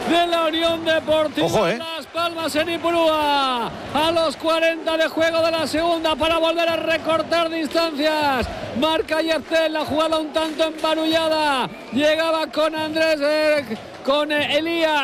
de la Unión Deportiva Ojo, Las Palmas en Ipurúa. A los 40 de juego de la segunda para volver a recortar distancias. Marca Yeftel, la jugada un tanto emparullada. Llegaba con Andrés, con Elías.